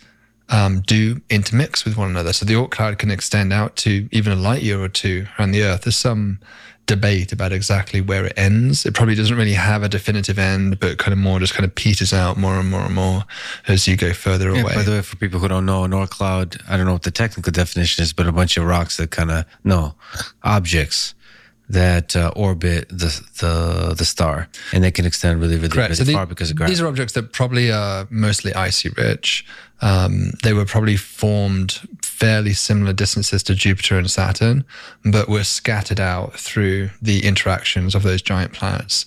do intermix with one another. So the Oort cloud can extend out to even a light year or two around the Earth. There's some debate about exactly where it ends. It probably doesn't really have a definitive end, but kind of peters out more and more and more as you go further away. By the way, for people who don't know, an Oort cloud, I don't know what the technical definition is, but a bunch of rocks that objects that orbit the star, and they can extend really, really, really far because of gravity. These are objects that probably are mostly icy rich. They were probably formed fairly similar distances to Jupiter and Saturn, but were scattered out through the interactions of those giant planets.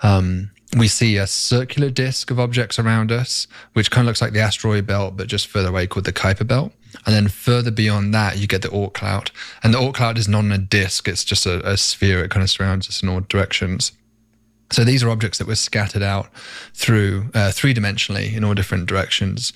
We see a circular disk of objects around us, which kind of looks like the asteroid belt, but just further away, called the Kuiper belt. And then further beyond that, you get the Oort cloud. And the Oort cloud is not a disk, it's just a sphere. It kind of surrounds us in all directions. So these are objects that were scattered out through three-dimensionally in all different directions.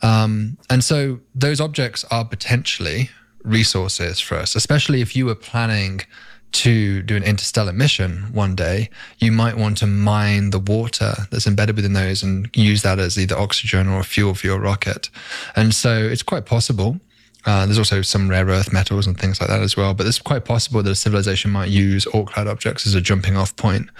And so those objects are potentially resources for us, especially if you were planning to do an interstellar mission one day. You might want to mine the water that's embedded within those and use that as either oxygen or fuel for your rocket. And so it's quite possible. There's also some rare earth metals and things like that as well, but it's quite possible that a civilization might use Oort cloud objects as a jumping off point.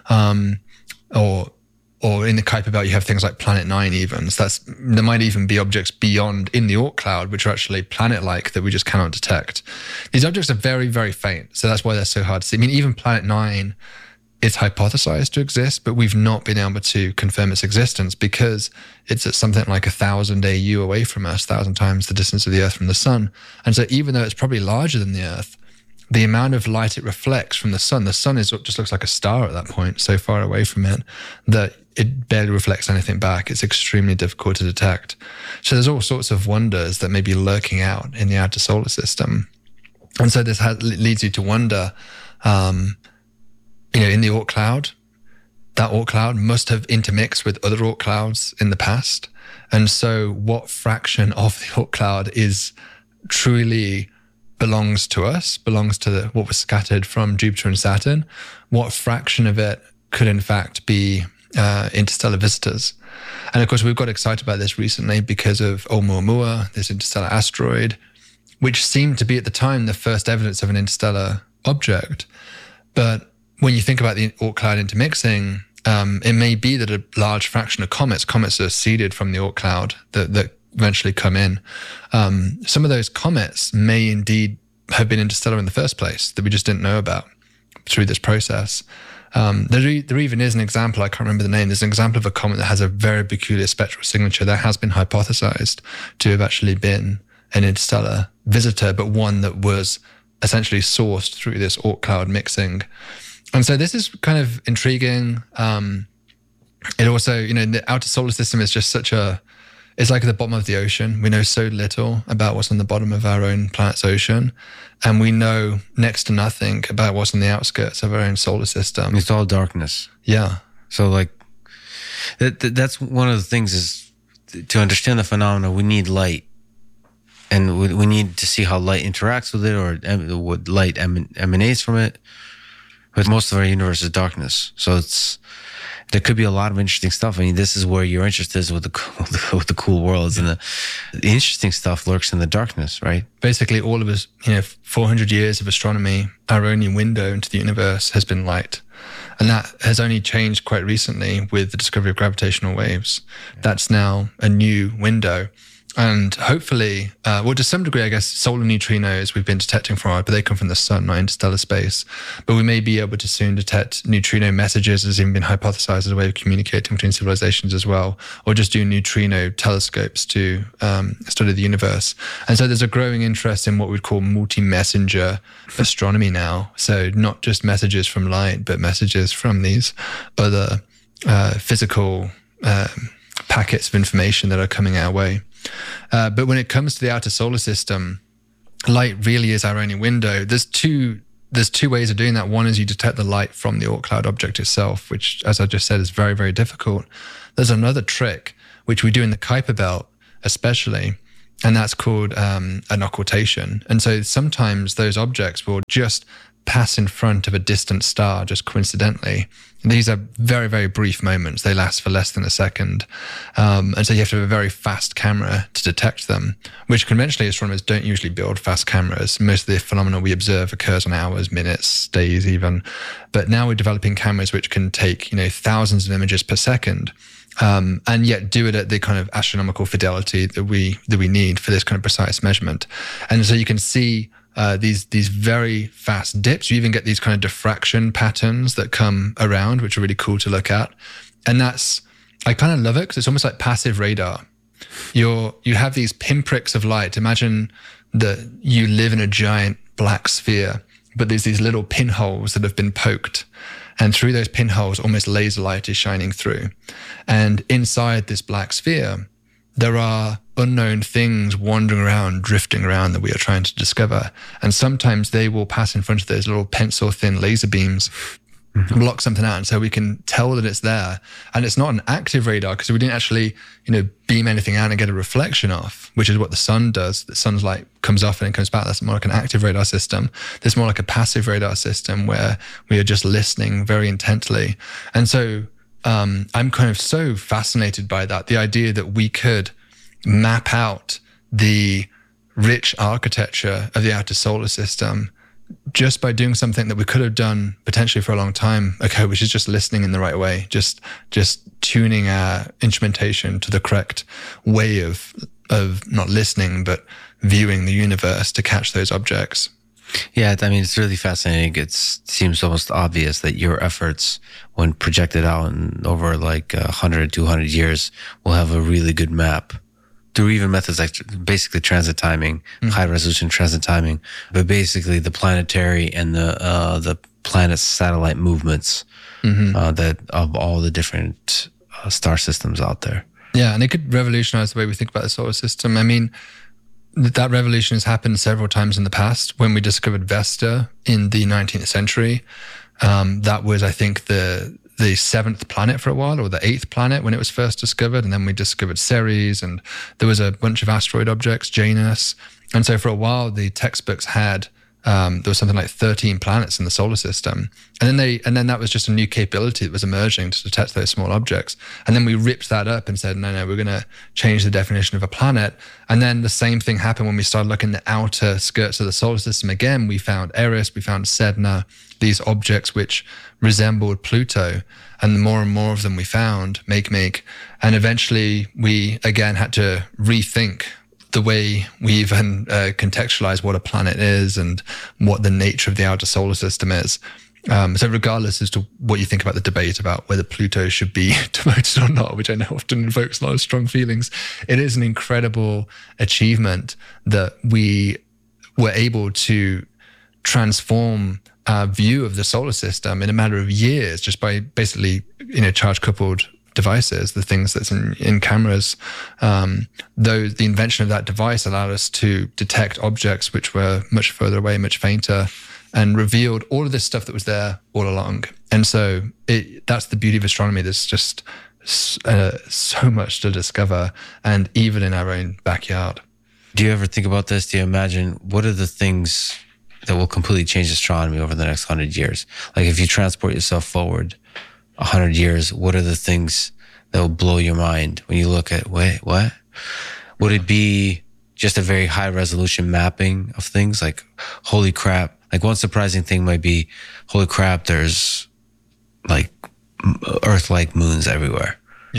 Or in the Kuiper belt, you have things like Planet 9 even. So there might even be objects beyond in the Oort cloud, which are actually planet-like that we just cannot detect. These objects are very, very faint. So that's why they're so hard to see. I mean, even Planet 9 is hypothesized to exist, but we've not been able to confirm its existence because it's at something like 1,000 AU away from us, 1,000 times the distance of the Earth from the sun. And so even though it's probably larger than the Earth, the amount of light it reflects from the sun just looks like a star at that point, so far away from it that it barely reflects anything back. It's extremely difficult to detect. So there's all sorts of wonders that may be lurking out in the outer solar system. And so this leads you to wonder, in the Oort cloud, that Oort cloud must have intermixed with other Oort clouds in the past. And so what fraction of the Oort cloud is truly belongs to us, belongs to what was scattered from Jupiter and Saturn? What fraction of it could in fact be interstellar visitors? And of course, we've got excited about this recently because of Oumuamua, this interstellar asteroid, which seemed to be at the time the first evidence of an interstellar object. But when you think about the Oort cloud intermixing, it may be that a large fraction of comets are seeded from the Oort cloud that eventually come in. Some of those comets may indeed have been interstellar in the first place that we just didn't know about through this process. There even is an example, I can't remember the name, there's an example of a comet that has a very peculiar spectral signature that has been hypothesized to have actually been an interstellar visitor, but one that was essentially sourced through this Oort cloud mixing. And so this is kind of intriguing. It also, the outer solar system is just it's like at the bottom of the ocean. We know so little about what's on the bottom of our own planet's ocean. And we know next to nothing about what's on the outskirts of our own solar system. It's all darkness. Yeah. So that's one of the things is to understand the phenomena, we need light. And we need to see how light interacts with it or what light emanates from it. But most of our universe is darkness. So there could be a lot of interesting stuff. I mean, this is where your interest is with the cool worlds, and the interesting stuff lurks in the darkness, right? Basically, all of us, 400 years of astronomy, our only window into the universe has been light. And that has only changed quite recently with the discovery of gravitational waves. Yeah. That's now a new window. And hopefully, well, to some degree, I guess, solar neutrinos we've been detecting for a while, but they come from the sun, not interstellar space. But we may be able to soon detect neutrino messages, as even been hypothesized as a way of communicating between civilizations as well, or just do neutrino telescopes to study the universe. And so there's a growing interest in what we'd call multi-messenger astronomy now. So not just messages from light, but messages from these other physical packets of information that are coming our way. But when it comes to the outer solar system, light really is our only window. There's two ways of doing that. One is you detect the light from the Oort cloud object itself, which, as I just said, is very, very difficult. There's another trick, which we do in the Kuiper belt especially, and that's called an occultation. And so sometimes those objects will just pass in front of a distant star just coincidentally. These are very, very brief moments. They last for less than a second. And so you have to have a very fast camera to detect them, which conventionally astronomers don't usually build fast cameras. Most of the phenomena we observe occurs in hours, minutes, days even. But now we're developing cameras which can take, thousands of images per second. And yet do it at the kind of astronomical fidelity that we need for this kind of precise measurement. And so you can see these very fast dips. You even get these kind of diffraction patterns that come around, which are really cool to look at. And I kind of love it because it's almost like passive radar. You have these pinpricks of light. Imagine that you live in a giant black sphere, but there's these little pinholes that have been poked. And through those pinholes, almost laser light is shining through. And inside this black sphere, there are unknown things wandering around, drifting around that we are trying to discover. And sometimes they will pass in front of those little pencil-thin laser beams, block something out. And so we can tell that it's there. And it's not an active radar because we didn't actually, beam anything out and get a reflection off, which is what the sun does. The sun's light comes off and it comes back. That's more like an active radar system. There's more like a passive radar system where we are just listening very intently. And so I'm kind of so fascinated by that. The idea that we could map out the rich architecture of the outer solar system just by doing something that we could have done potentially for a long time ago, which is just listening in the right way, just tuning our instrumentation to the correct way of not listening, but viewing the universe to catch those objects. Yeah, I mean, it's really fascinating. It seems almost obvious that your efforts, when projected out in over like 100, 200 years, will have a really good map through even methods like basically transit timing, high resolution transit timing, but basically the planetary and the planet's satellite movements that of all the different star systems out there. Yeah, and it could revolutionize the way we think about the solar system. I mean, that revolution has happened several times in the past. When we discovered Vesta in the 19th century, that was, I think, the seventh planet for a while, or the eighth planet when it was first discovered. And then we discovered Ceres, and there was a bunch of asteroid objects, Janus. And so for a while, the textbooks had, there was something like 13 planets in the solar system. And then that was just a new capability that was emerging to detect those small objects. And then we ripped that up and said, no, we're going to change the definition of a planet. And then the same thing happened when we started looking at the outer skirts of the solar system again. We found Eris, we found Sedna, these objects which resembled Pluto. And the more and more of them we found, make. And eventually we again had to rethink the way we even contextualize what a planet is and what the nature of the outer solar system is. So regardless as to what you think about the debate about whether Pluto should be demoted or not, which I know often invokes a lot of strong feelings, it is an incredible achievement that we were able to transform our view of the solar system in a matter of years just by basically, charge-coupled devices, the things that's in cameras. Though the invention of that device allowed us to detect objects which were much further away, much fainter, and revealed all of this stuff that was there all along. And so that's the beauty of astronomy. There's just so much to discover, and even in our own backyard. Do you ever think about this? Do you imagine what are the things that will completely change astronomy over the next 100 years? Like if you transport yourself forward 100 years, what are the things that will blow your mind when you look at, wait, what? Would it be just a very high resolution mapping of things? Like, holy crap. Like one surprising thing might be, holy crap, there's like Earth-like moons everywhere. Yeah.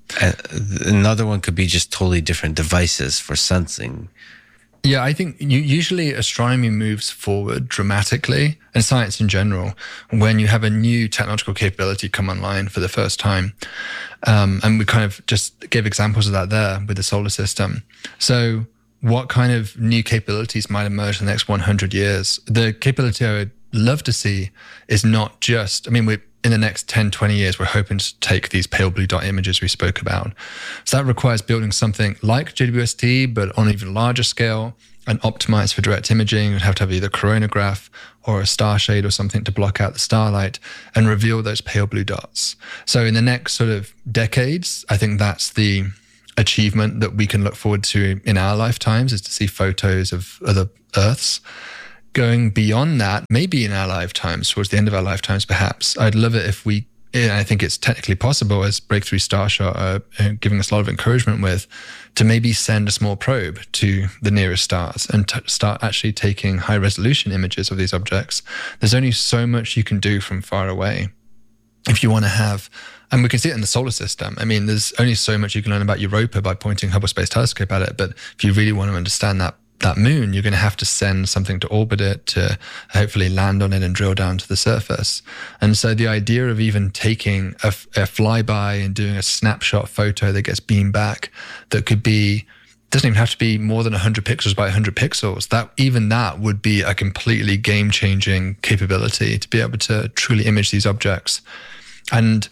Another one could be just totally different devices for sensing. Yeah, I think usually astronomy moves forward dramatically, and science in general, when you have a new technological capability come online for the first time. And we kind of just gave examples of that there with the solar system. So what kind of new capabilities might emerge in the next 100 years? The capability I would love to see is not just, in the next 10, 20 years, we're hoping to take these pale blue dot images we spoke about. So that requires building something like JWST, but on an even larger scale and optimized for direct imaging. You'd have to have either a coronagraph or a star shade or something to block out the starlight and reveal those pale blue dots. So in the next sort of decades, I think that's the achievement that we can look forward to in our lifetimes, is to see photos of other Earths. Going beyond that, maybe in our lifetimes, towards the end of our lifetimes, perhaps, I'd love it if we, and I think it's technically possible, as Breakthrough Starshot are giving us a lot of encouragement with, to maybe send a small probe to the nearest stars and start actually taking high resolution images of these objects. There's only so much you can do from far away. If you want to have, and we can see it in the solar system. There's only so much you can learn about Europa by pointing Hubble Space Telescope at it. But if you really want to understand that moon, you're going to have to send something to orbit it, to hopefully land on it and drill down to the surface. And so the idea of even taking a flyby and doing a snapshot photo that gets beamed back, that could be, doesn't even have to be more than 100 pixels by 100 pixels. That would be a completely game-changing capability to be able to truly image these objects. And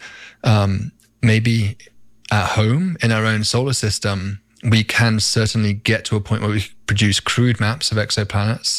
maybe at home in our own solar system, we can certainly get to a point where we produce crude maps of exoplanets.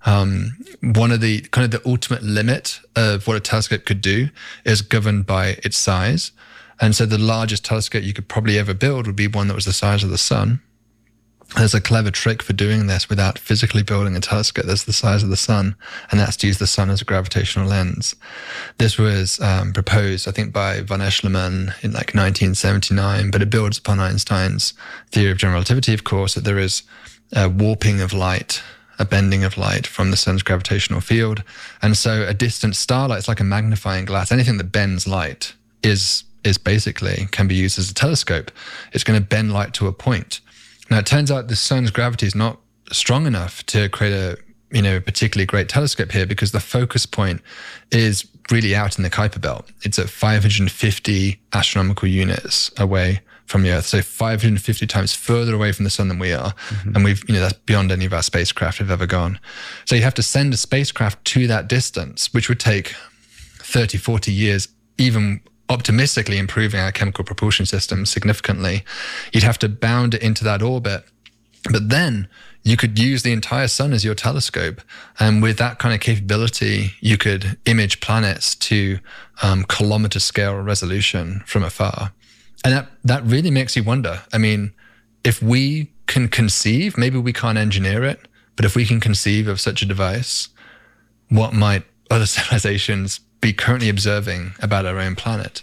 One of the kind of the ultimate limit of what a telescope could do is governed by its size. And so the largest telescope you could probably ever build would be one that was the size of the sun. There's a clever trick for doing this without physically building a telescope that's the size of the sun, and that's to use the sun as a gravitational lens. This was proposed, I think, by von Eschleman in 1979, but it builds upon Einstein's theory of general relativity, of course, that there is a warping of light, a bending of light from the sun's gravitational field. And so a distant starlight is like a magnifying glass. Anything that bends light is basically, can be used as a telescope. It's going to bend light to a point. Now, it turns out the sun's gravity is not strong enough to create a particularly great telescope here, because the focus point is really out in the Kuiper belt. It's at 550 astronomical units away from the Earth, so 550 times further away from the sun than we are. Mm-hmm. And that's beyond any of our spacecraft have ever gone. So you have to send a spacecraft to that distance, which would take 30, 40 years, even optimistically improving our chemical propulsion system significantly. You'd have to bound it into that orbit. But then you could use the entire sun as your telescope. And with that kind of capability, you could image planets to kilometer scale resolution from afar. And that really makes you wonder. If we can conceive, maybe we can't engineer it, but if we can conceive of such a device, what might other civilizations be currently observing about our own planet?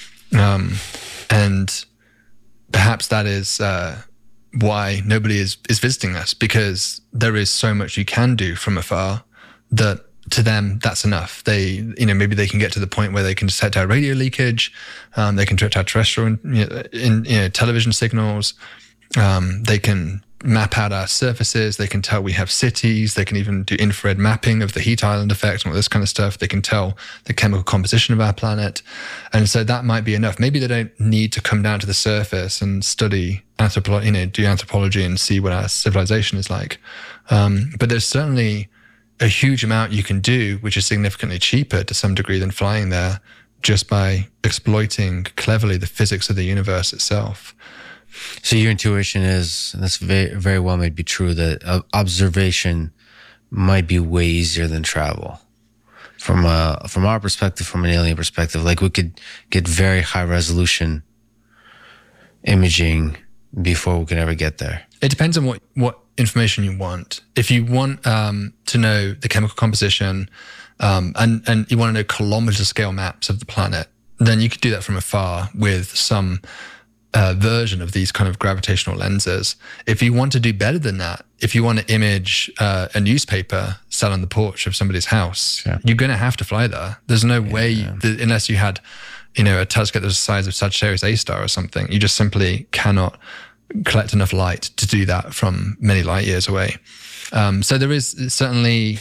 And perhaps that is why nobody is visiting us, because there is so much you can do from afar that to them that's enough. They, maybe they can get to the point where they can detect our radio leakage, they can detect our terrestrial television signals, they can map out our surfaces, they can tell we have cities, they can even do infrared mapping of the heat island effect and all this kind of stuff. They can tell the chemical composition of our planet. And so that might be enough. Maybe they don't need to come down to the surface and study do anthropology and see what our civilization is like. But there's certainly a huge amount you can do, which is significantly cheaper to some degree than flying there, just by exploiting cleverly the physics of the universe itself. So your intuition is, and that's very, very well may be true, that observation might be way easier than travel. From our perspective, from an alien perspective, we could get very high resolution imaging before we can ever get there. It depends on what information you want. If you want to know the chemical composition and you want to know kilometer scale maps of the planet, then you could do that from afar with some version of these kind of gravitational lenses. If you want to do better than that, if you want to image a newspaper sat on the porch of somebody's house, you're going to have to fly there. There's no way, unless you had a telescope that's the size of Sagittarius A star or something. You just simply cannot collect enough light to do that from many light years away. So there is certainly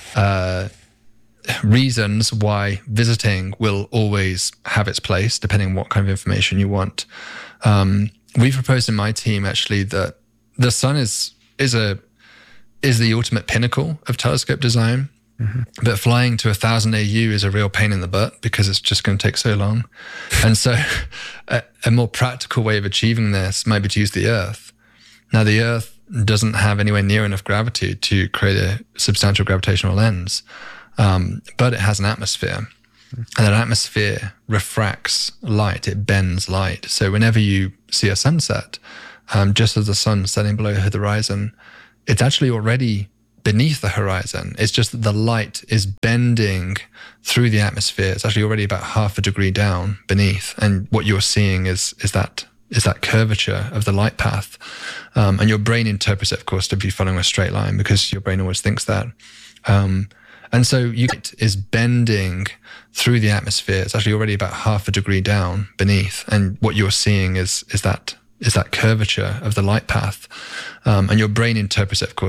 reasons why visiting will always have its place, depending on what kind of information you want. We proposed in my team actually that the sun is the ultimate pinnacle of telescope design. Mm-hmm. But flying to 1,000 AU is a real pain in the butt because it's just going to take so long. And so a more practical way of achieving this might be to use the Earth. Now, the Earth doesn't have anywhere near enough gravity to create a substantial gravitational lens, but it has an atmosphere. And that atmosphere refracts light, it bends light. So whenever you see a sunset, just as the sun's setting below the horizon, it's actually already beneath the horizon. It's just that the light is bending through the atmosphere. It's actually already about half a degree down beneath. And what you're seeing is that curvature of the light path. And your brain interprets it, of course, to be following a straight line because your brain always thinks that. And so light is bending through the atmosphere. It's actually already about half a degree down beneath. And what you're seeing is that curvature of the light path. And your brain interprets it, of course,